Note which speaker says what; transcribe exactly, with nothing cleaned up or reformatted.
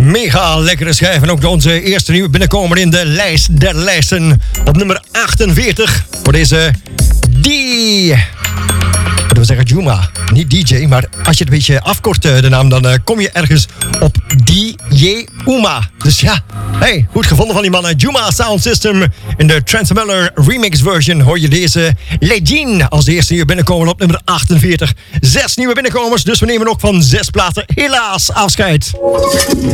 Speaker 1: mega lekkere schijf. En ook onze eerste nieuwe binnenkomer in de lijst der lijsten. Op nummer achtenveertig voor deze D... We zeggen Juma, niet D J, maar als je het een beetje afkort de naam, dan uh, kom je ergens op D J Uma. Dus ja, hey, goed gevonden van die mannen. Juma Sound System in de Transmeller remix version hoor je deze Legend als de eerste nieuwe binnenkomer op nummer achtenveertig. Zes nieuwe binnenkomers, dus we nemen ook van zes platen helaas afscheid.